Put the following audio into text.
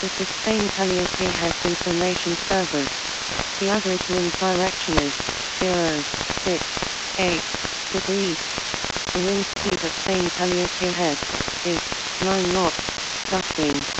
This is Spain Calliope has information service. The average wind direction is 068 degrees. The wind speed at Spain Calliope Head is 9 knots, gusting